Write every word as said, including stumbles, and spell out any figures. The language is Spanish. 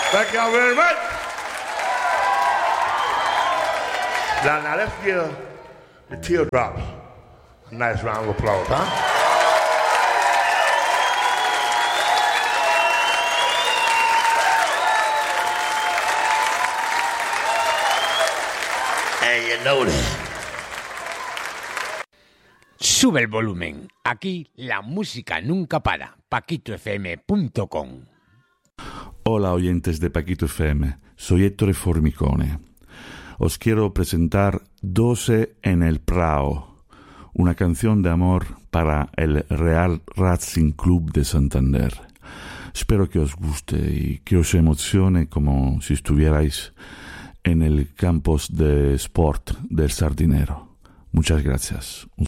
Thank you very much. Now, now let's give the Teardrops a nice round of applause, huh? And you know that. Sube el volumen. Aquí la música nunca para. Paquito F M punto com. Hola oyentes de Paquito F M, soy Ettore Formicone. Os quiero presentar doce en el Prao, una canción de amor para el Real Racing Club de Santander. Espero que os guste y que os emocione como si estuvierais en el campus de sport del Sardinero. Muchas gracias. Un